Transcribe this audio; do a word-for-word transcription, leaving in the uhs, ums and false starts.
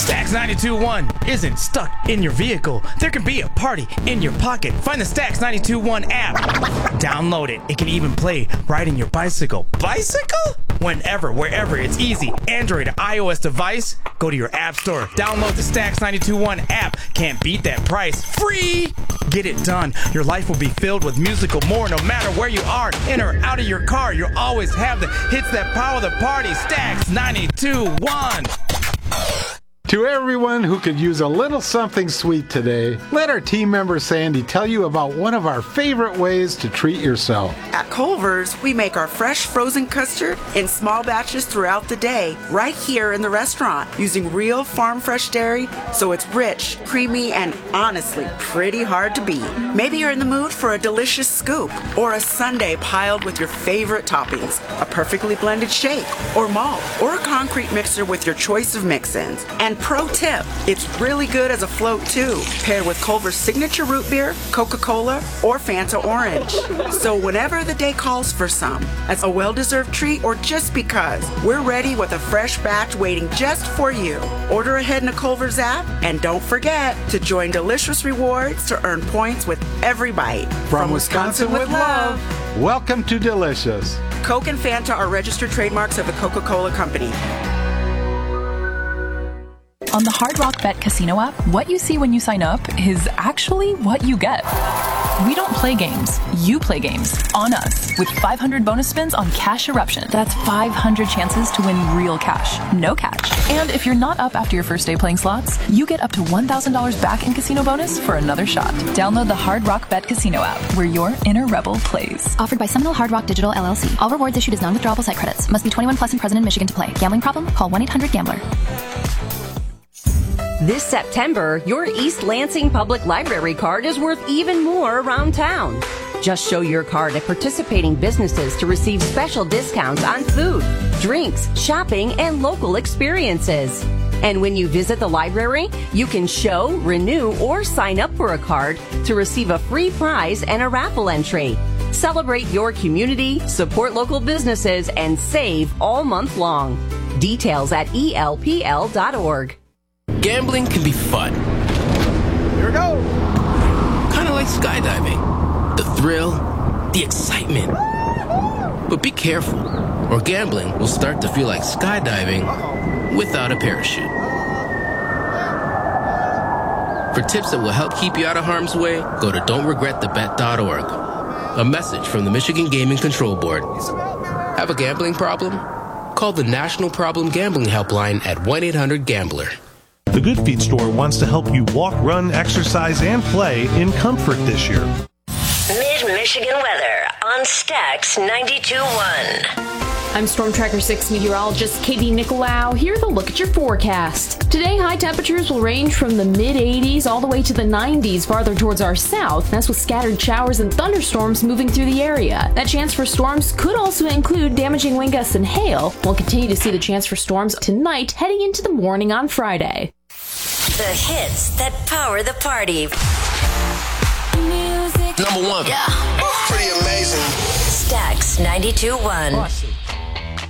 Stax ninety-two point one isn't stuck in your vehicle. There can be a party in your pocket. Find the Stax ninety-two point one app. Download it. It can even play riding your bicycle. Bicycle? Whenever, wherever, it's easy. Android or iOS device, go to your app store. Download the Stax ninety-two point one app. Can't beat that price. Free! Get it done. Your life will be filled with musical more no matter where you are. In or out of your car, you'll always have the hits that power the party. Stax ninety-two point one. To everyone who could use a little something sweet today, let our team member Sandy tell you about one of our favorite ways to treat yourself. At Culver's, we make our fresh frozen custard in small batches throughout the day, right here in the restaurant, using real farm fresh dairy, so it's rich, creamy, and honestly pretty hard to beat. Maybe you're in the mood for a delicious scoop, or a sundae piled with your favorite toppings, a perfectly blended shake, or malt, or a concrete mixer with your choice of mix-ins. And pro tip, it's really good as a float too, paired with Culver's signature root beer, Coca-Cola, or Fanta Orange. So whenever the day calls for some, as a well-deserved treat or just because, we're ready with a fresh batch waiting just for you. Order ahead in the Culver's app, and don't forget to join Delicious Rewards to earn points with every bite. From, From Wisconsin, Wisconsin with, with love. love, welcome to Delicious. Coke and Fanta are registered trademarks of the Coca-Cola Company. On the Hard Rock Bet Casino app, what you see when you sign up is actually what you get. We don't play games. You play games on us with five hundred bonus spins on Cash Eruption. That's five hundred chances to win real cash, no catch. And if you're not up after your first day playing slots, you get up to one thousand dollars back in casino bonus for another shot. Download the Hard Rock Bet Casino app where your inner rebel plays. Offered by Seminole Hard Rock Digital L L C. All rewards issued as non-withdrawable site credits. Must be twenty-one plus and present in Michigan to play. Gambling problem? Call one eight hundred gambler. This September, your East Lansing Public Library card is worth even more around town. Just show your card at participating businesses to receive special discounts on food, drinks, shopping, and local experiences. And when you visit the library, you can show, renew, or sign up for a card to receive a free prize and a raffle entry. Celebrate your community, support local businesses, and save all month long. Details at E L P L dot org. Gambling can be fun. Here we go. Kind of like skydiving. The thrill, the excitement. But be careful, or gambling will start to feel like skydiving without a parachute. For tips that will help keep you out of harm's way, go to don't regret the bet dot org. A message from the Michigan Gaming Control Board. Have a gambling problem? Call the National Problem Gambling Helpline at one eight hundred gambler. The Good Feet store wants to help you walk, run, exercise, and play in comfort this year. Mid-Michigan weather on Stax ninety-two point one. I'm Storm Tracker six meteorologist Katie Nicolau. Here's a look at your forecast. Today, high temperatures will range from the mid eighties all the way to the nineties farther towards our south. That's with scattered showers and thunderstorms moving through the area. That chance for storms could also include damaging wind gusts and hail. We'll continue to see the chance for storms tonight heading into the morning on Friday. The hits that power the party. Number one. Yeah. Pretty amazing. Stax ninety-two point one. Awesome.